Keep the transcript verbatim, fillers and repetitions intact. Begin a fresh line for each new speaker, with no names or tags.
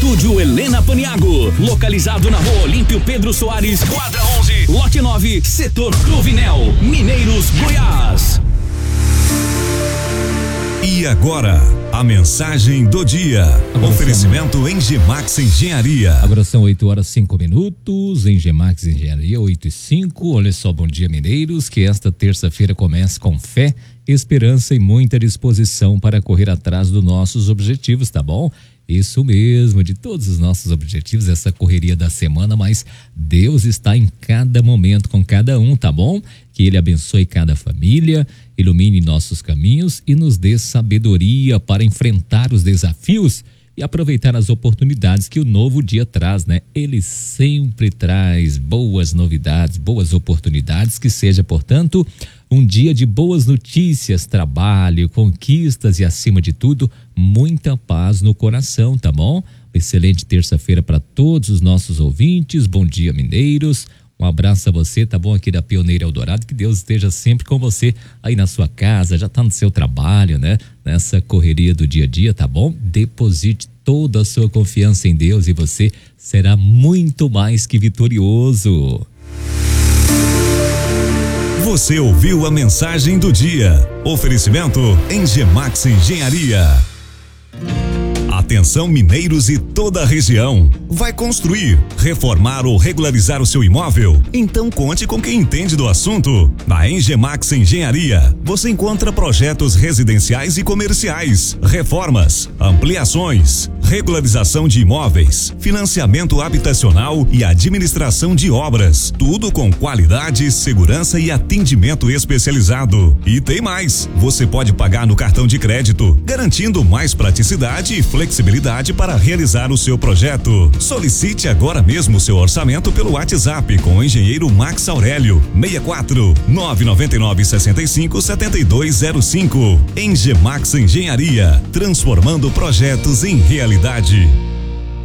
Estúdio Helena Paniago, localizado na Rua Olímpio Pedro Soares, quadra onze, lote nove, setor Cruvinel, Mineiros, Goiás.
E agora, a mensagem do dia. Agora Oferecimento são... Engemax Engenharia.
Agora são oito horas e cinco minutos. Engemax Engenharia, oito e cinco. Olha só, bom dia, mineiros. Que esta terça-feira comece com fé, esperança e muita disposição para correr atrás dos nossos objetivos, tá bom? Isso mesmo, de todos os nossos objetivos, essa correria da semana, mas Deus está em cada momento com cada um, tá bom? Que Ele abençoe cada família, ilumine nossos caminhos e nos dê sabedoria para enfrentar os desafios e aproveitar as oportunidades que o novo dia traz, né? Ele sempre traz boas novidades, boas oportunidades, que seja, portanto, um dia de boas notícias, trabalho, conquistas e, acima de tudo, muita paz no coração, tá bom? Excelente terça-feira para todos os nossos ouvintes. Bom dia, mineiros. Um abraço a você, tá bom? Aqui da Pioneira Eldorado, que Deus esteja sempre com você aí na sua casa, já tá no seu trabalho, né? Nessa correria do dia a dia, tá bom? Deposite toda a sua confiança em Deus e você será muito mais que vitorioso.
Você ouviu a mensagem do dia. Oferecimento Engemax Engenharia. Atenção, mineiros e toda a região. Vai construir, reformar ou regularizar o seu imóvel? Então conte com quem entende do assunto. Na Engemax Engenharia, você encontra projetos residenciais e comerciais, reformas, ampliações, regularização de imóveis, financiamento habitacional e administração de obras. Tudo com qualidade, segurança e atendimento especializado. E tem mais, você pode pagar no cartão de crédito, garantindo mais praticidade e flexibilidade para realizar o seu projeto. Solicite agora mesmo o seu orçamento pelo WhatsApp com o engenheiro Max Aurélio, seis quatro nove nove nove seis cinco sete dois zero cinco. Engemax Engenharia, transformando projetos em realidade.